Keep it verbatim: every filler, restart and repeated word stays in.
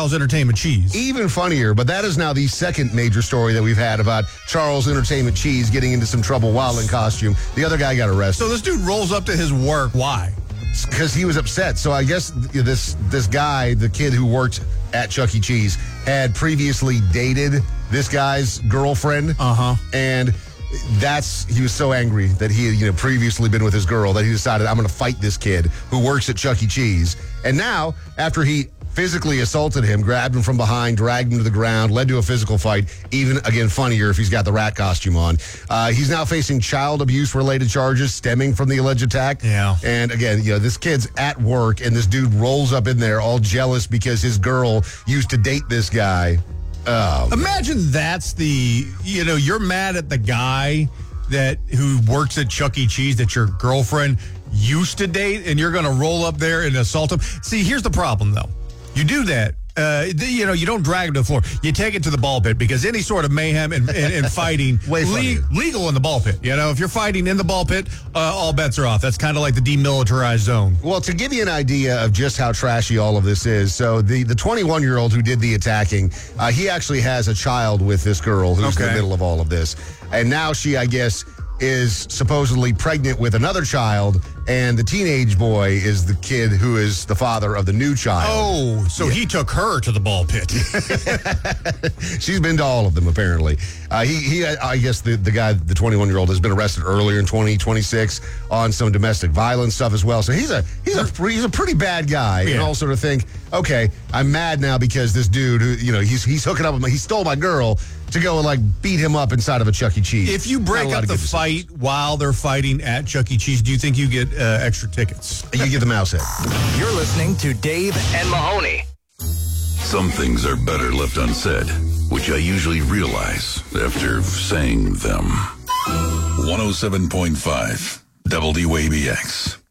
Charles Entertainment Cheese. Even funnier, but that is now the second major story that we've had about Charles Entertainment Cheese getting into some trouble while in costume. The other guy got arrested. So this dude rolls up to his work. Why? Because he was upset. So I guess this this guy, the kid who worked at Chuck E. Cheese, had previously dated this guy's girlfriend. Uh-huh. And that's, he was so angry that he had, you know, previously been with his girl that he decided, I'm going to fight this kid who works at Chuck E. Cheese. And now, after he physically assaulted him, grabbed him from behind, dragged him to the ground, led to a physical fight, even, again, funnier if he's got the rat costume on. Uh, he's now facing child abuse-related charges stemming from the alleged attack. Yeah. And, again, you know, this kid's at work, and this dude rolls up in there all jealous because his girl used to date this guy. Oh, imagine that's the, you know, you're mad at the guy that who works at Chuck E. Cheese that your girlfriend used to date, and you're going to roll up there and assault him. See, here's the problem, though. You do that. Uh, you know, you don't drag him to the floor. You take it to the ball pit, because any sort of mayhem and, and, and fighting, Way le- legal in the ball pit. You know, if you're fighting in the ball pit, uh, all bets are off. That's kind of like the demilitarized zone. Well, to give you an idea of just how trashy all of this is, so the the twenty-one-year-old who did the attacking, uh, he actually has a child with this girl who's in Okay. the middle of all of this. And now she, I guess, is supposedly pregnant with another child, and the teenage boy is the kid who is the father of the new child. Oh, so he took her to the ball pit. She's been to all of them, apparently. Uh, he, he, I guess the, the guy, the twenty-one-year-old, has been arrested earlier in twenty twenty-six on some domestic violence stuff as well. So he's a he's a he's a pretty bad guy. Yeah. And also to think, okay, I'm mad now because this dude who, you know, he's he's hooking up with me, he stole my girl, to go and like beat him up inside of a Chuck E. Cheese. If you break Not a lot up of the good fight while they're fighting at Chuck E. Cheese, do you think you get uh, extra tickets? decisions. You get the mouse head. You're listening to Dave and Mahoney. Some things are better left unsaid, which I usually realize after saying them. one oh seven point five W A B X.